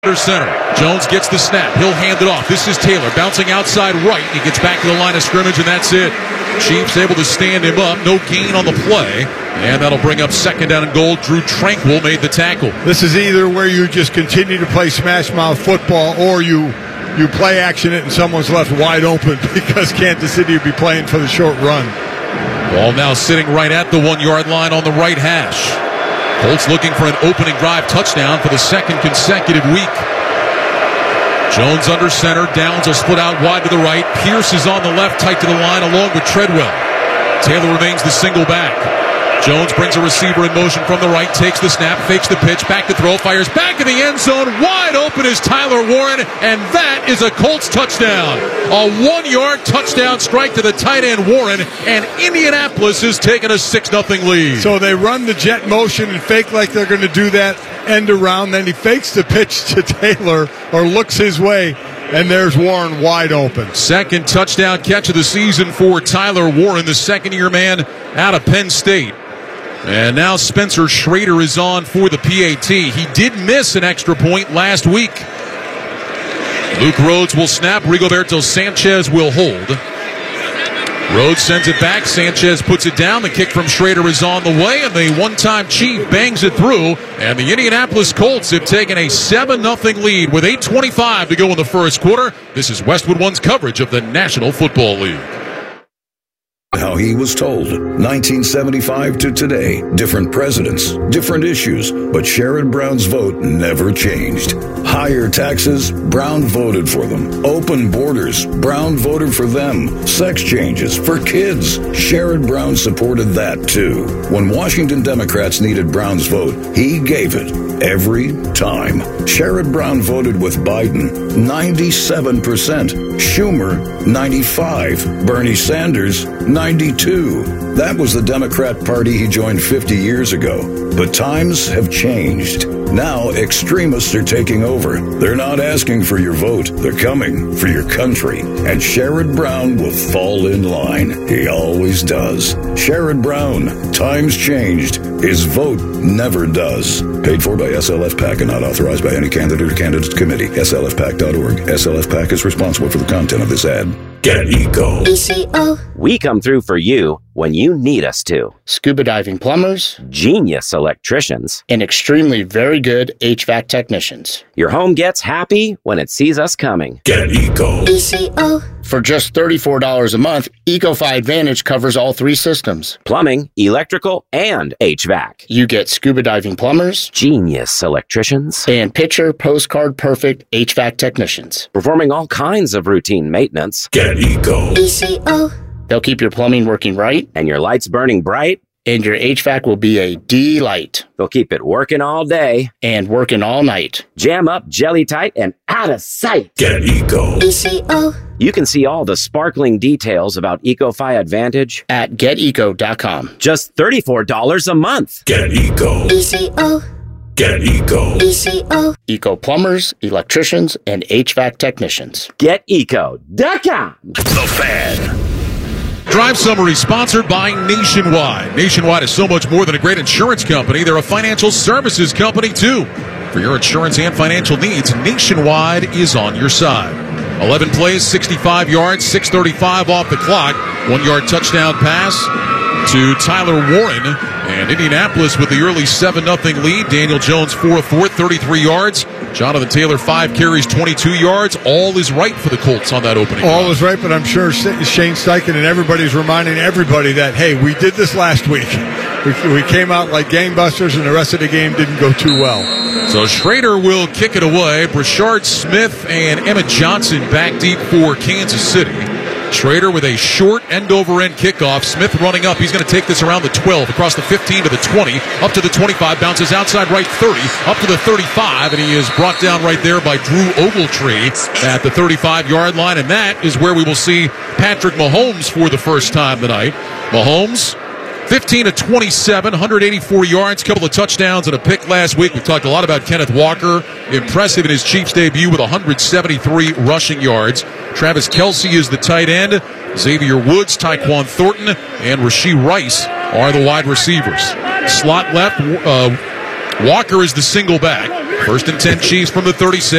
Center. Jones gets the snap. He'll hand it off. This is Taylor bouncing outside right. He gets back to the line of scrimmage, and that's it. Chiefs able to stand him up. No gain on the play. And that'll bring up second down and goal. Drew Tranquill made the tackle. This is either where you just continue to play smash mouth football or you play action it and someone's left wide open because Kansas City will be playing for the short run. Ball now sitting right at the 1 yard line on the right hash. Colts looking for an opening drive touchdown for the second consecutive week. Jones under center. Downs will split out wide to the right. Pierce is on the left, tight to the line, along with Treadwell. Taylor remains the single back. Jones brings a receiver in motion from the right, takes the snap, fakes the pitch, back to throw, fires back in the end zone. Wide open is Tyler Warren, and that is a Colts touchdown. A 1 yard touchdown strike to the tight end Warren, and Indianapolis has taken a 6-0 lead. So they run the jet motion and fake like they're going to do that end around. Then he fakes the pitch to Taylor or looks his way, and there's Warren wide open. Second touchdown catch of the season for Tyler Warren, the second-year man out of Penn State. And now Spencer Schrader is on for the PAT. He did miss an extra point last week. Luke Rhodes will snap. Rigoberto Sanchez will hold. Rhodes sends it back. Sanchez puts it down. The kick from Schrader is on the way, and the one-time Chief bangs it through. And the Indianapolis Colts have taken a 7-0 lead with 8:25 to go in the first quarter. This is Westwood One's coverage of the National Football League. How he was told. 1975 to today. Different presidents, different issues, but Sherrod Brown's vote never changed. Higher taxes, Brown voted for them. Open borders, Brown voted for them. Sex changes for kids, Sherrod Brown supported that too. When Washington Democrats needed Brown's vote, he gave it every time. Sherrod Brown voted with Biden, 97%. Schumer, 95%. Bernie Sanders, 92. That was the Democrat Party he joined 50 years ago. But times have changed. Now extremists are taking over. They're not asking for your vote. They're coming for your country. And Sherrod Brown will fall in line. He always does. Sherrod Brown. Times changed. His vote never does. Paid for by SLF PAC and not authorized by any candidate or candidate committee. SLFPAC.org. SLF PAC is responsible for the content of this ad. Get Eco. ECO. We come through for you when you need us to. Scuba diving plumbers, Genius electricians, and extremely very good HVAC technicians. Your home gets happy when it sees us coming. Get Eco. ECO. For just $34 a month, EcoFi Advantage covers all three systems. Plumbing, electrical, and HVAC. You get scuba diving plumbers, Genius electricians, and picture postcard perfect HVAC technicians. performing all kinds of routine maintenance. Get Eco. ECO. They'll keep your plumbing working right, And your lights burning bright. and your HVAC will be a delight. They'll keep it working all day. And working all night. Jam up, jelly tight, and out of sight. Get Eco. ECO. You can see all the sparkling details about EcoFi Advantage. At GetEco.com. Just $34 a month. Get Eco. ECO. Get Eco. ECO. Eco plumbers, electricians, and HVAC technicians. GetEco.com. The Fan. Drive Summary sponsored by Nationwide. Nationwide is so much more than a great insurance company. They're a financial services company, too. For your insurance and financial needs, Nationwide is on your side. 11 plays, 65 yards, 6:35 off the clock. 1 yard touchdown pass to Tyler Warren. And Indianapolis with the early 7-0 lead. Daniel Jones 4 of 4, 33 yards. Jonathan Taylor 5 carries, 22 yards. All is right for the Colts on that opening. All is right, but I'm sure Shane Steichen and everybody's reminding everybody that, hey, we did this last week. We came out like gangbusters, and the rest of the game didn't go too well. So Schrader will kick it away. Brashard Smith and Emmett Johnson back deep for Kansas City. Schrader with a short end-over-end kickoff. Smith running up. He's going to take this around the 12, across the 15 to the 20, up to the 25, bounces outside right 30, up to the 35, and he is brought down right there by Drew Ogletree at the 35-yard line, and that is where we will see Patrick Mahomes for the first time tonight. Mahomes, 15 of 27, 184 yards, couple of touchdowns and a pick last week. We talked a lot about Kenneth Walker. Impressive in his Chiefs debut with 173 rushing yards. Travis Kelce is the tight end. Xavier Woods, Tyquan Thornton, and Rashee Rice are the wide receivers. Slot left, Walker is the single back. First and 10 Chiefs from the 36.